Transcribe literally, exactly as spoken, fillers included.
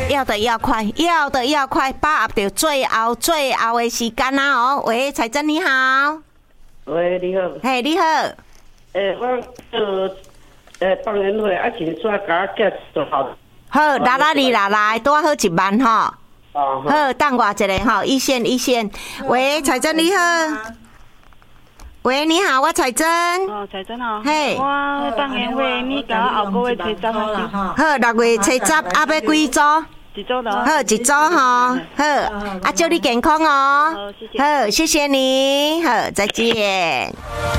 要的要快，要的要快，把握到最后最后的时间啊！哦，喂，彩珍你好。 喂，你好。 嘿，你好。 诶、欸，我做诶放年会啊，请刷甲寄做好。 好，啦啦哩啦来，多好一万吼。 哦。 好，等我一下吼，一线一线。喂，彩珍你好。喂，你好，我彩珍。 哦，彩珍哦。 嘿。 我放年会，你甲我后个月初十啊？ 好，六月初十啊，要几组？ 一组咯。 好，一组吼。好，啊，祝你健康哦。 好，谢谢。 好，谢谢你。好，再见。